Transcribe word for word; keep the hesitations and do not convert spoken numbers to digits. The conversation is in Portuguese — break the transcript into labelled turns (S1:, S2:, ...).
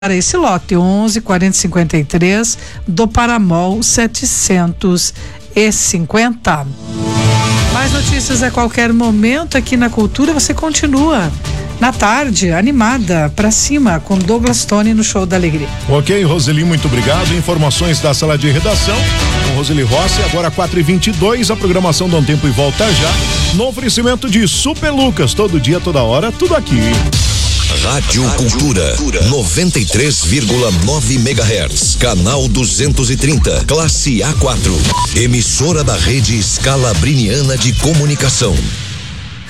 S1: para esse lote onze, quarenta, cinquenta e três do Paramol setecentos e cinquenta. Mais notícias a qualquer momento aqui na Cultura. Você continua na tarde animada pra cima com Douglas Tony no Show da Alegria.
S2: Ok, Roseli, muito obrigado. Informações da sala de redação com Roseli Rossi. Agora quatro e vinte e dois, a programação dá um tempo e volta já no oferecimento de Super Lucas, todo dia, toda hora, tudo aqui.
S3: Rádio Cultura, noventa e três vírgula nove megahertz, canal duzentos e trinta, classe A quatro, emissora da rede Scalabriniana de Comunicação.